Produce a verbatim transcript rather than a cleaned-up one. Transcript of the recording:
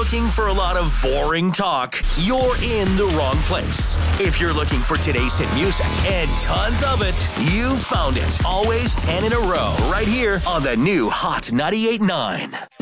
looking for a lot of boring talk, you're in the wrong place. If you're looking for today's hit music and tons of it, you found it. Always ten in a row right here on the new Hot ninety-eight point nine.